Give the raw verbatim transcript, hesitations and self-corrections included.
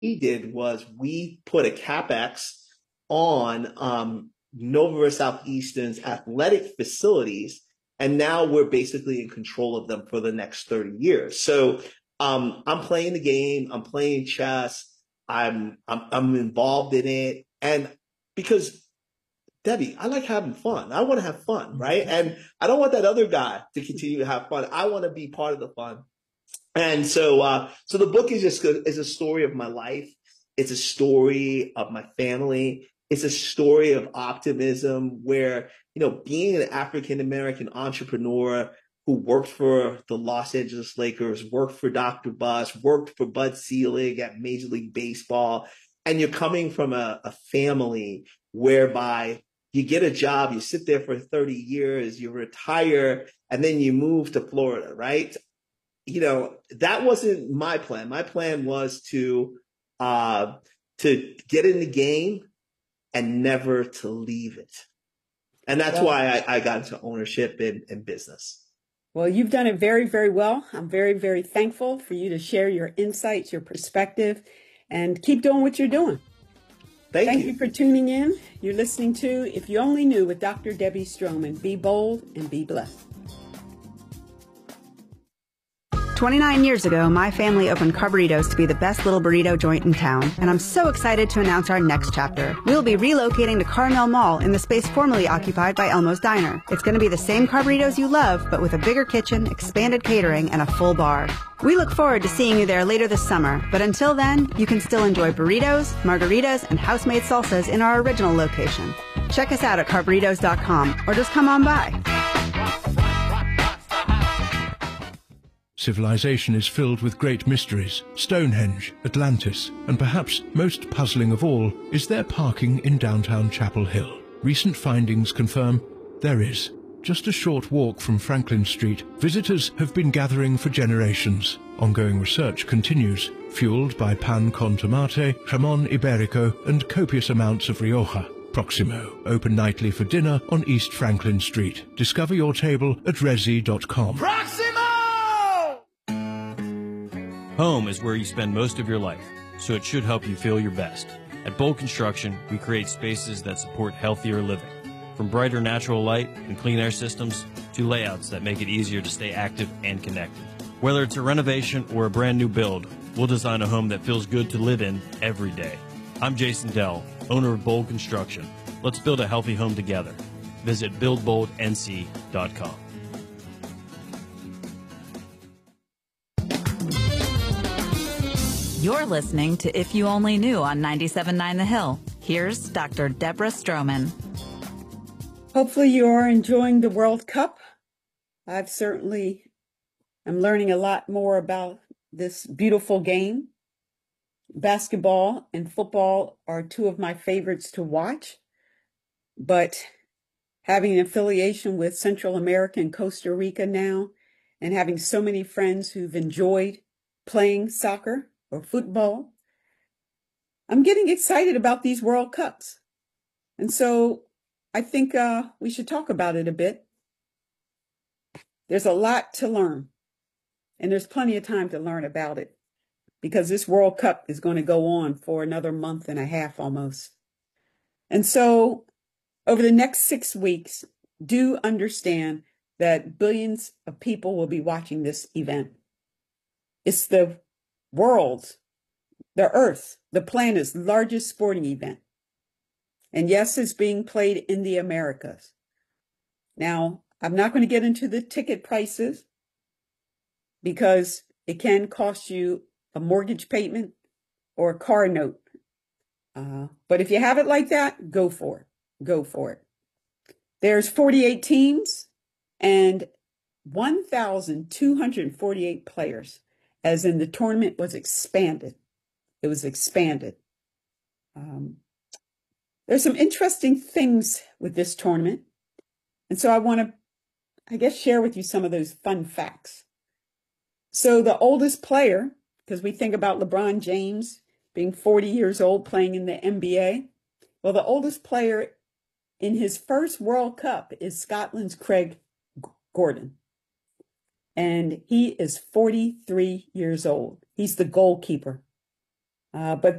we did was we put a CapEx on um, Nova Southeastern's athletic facilities, and now we're basically in control of them for the next thirty years. So um, I'm playing the game, I'm playing chess, I'm, I'm I'm involved in it, and because Debbie, I like having fun. I want to have fun, right? And I don't want that other guy to continue to have fun. I want to be part of the fun. And so, uh, so the book is just is a story of my life. It's a story of my family. It's a story of optimism where, you know, being an African-American entrepreneur who worked for the Los Angeles Lakers, worked for Doctor Buss, worked for Bud Selig at Major League Baseball, and you're coming from a, a family whereby you get a job, you sit there for thirty years, you retire, and then you move to Florida, right? You know, that wasn't my plan. My plan was to uh, to get in the game and never to leave it. And that's well, why I, I got into ownership and, and business. Well, you've done it very, very well. I'm very, very thankful for you to share your insights, your perspective, and keep doing what you're doing. Thank, Thank you. you for tuning in. You're listening to If You Only Knew with Doctor Debbie Stroman. Be bold and be blessed. twenty-nine years ago, my family opened Carburritos to be the best little burrito joint in town, and I'm so excited to announce our next chapter. We'll be relocating to Carmel Mall in the space formerly occupied by Elmo's Diner. It's going to be the same Carburritos you love, but with a bigger kitchen, expanded catering, and a full bar. We look forward to seeing you there later this summer, but until then, you can still enjoy burritos, margaritas, and house-made salsas in our original location. Check us out at carburritos dot com, or just come on by. Civilization is filled with great mysteries. Stonehenge, Atlantis, and perhaps most puzzling of all is there parking in downtown Chapel Hill. Recent findings confirm there is. Just a short walk from Franklin Street, visitors have been gathering for generations. Ongoing research continues, fueled by pan con tomate, jamon iberico, and copious amounts of Rioja. Proximo, open nightly for dinner on East Franklin Street. Discover your table at resi dot com. Proximo! Home is where you spend most of your life, so it should help you feel your best. At Bold Construction, we create spaces that support healthier living. From brighter natural light and clean air systems to layouts that make it easier to stay active and connected. Whether it's a renovation or a brand new build, we'll design a home that feels good to live in every day. I'm Jason Dell, owner of Bold Construction. Let's build a healthy home together. Visit build bold N C dot com. You're listening to If You Only Knew on ninety-seven point nine The Hill. Here's Doctor Deborah Stroman. Hopefully you are enjoying the World Cup. I've certainly am learning a lot more about this beautiful game. Basketball and football are two of my favorites to watch, but having an affiliation with Central America and Costa Rica now, and having so many friends who've enjoyed playing soccer or football, I'm getting excited about these World Cups. And so I think uh, we should talk about it a bit. There's a lot to learn, and there's plenty of time to learn about it because this World Cup is going to go on for another month and a half almost. And so over the next six weeks, do understand that billions of people will be watching this event. It's the world's, the Earth, the planet's largest sporting event. And yes, it's being played in the Americas. Now, I'm not going to get into the ticket prices because it can cost you a mortgage payment or a car note. Uh, but if you have it like that, go for it. Go for it. There's forty-eight teams and one thousand two hundred forty-eight players, as in the tournament was expanded. It was expanded. Um, there's some interesting things with this tournament. And so I want to, I guess, share with you some of those fun facts. So the oldest player, because we think about LeBron James being forty years old playing in the N B A. Well, the oldest player in his first World Cup is Scotland's Craig Gordon. And he is forty-three years old. He's the goalkeeper. Uh, but